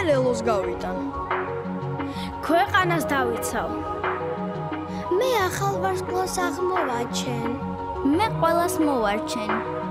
ელოს გავიტან. ქვეყანას დავიცავ. მე ახალ ვარსკვლავს აღმოვაჩენ. მე ყველას მოვარჩენ.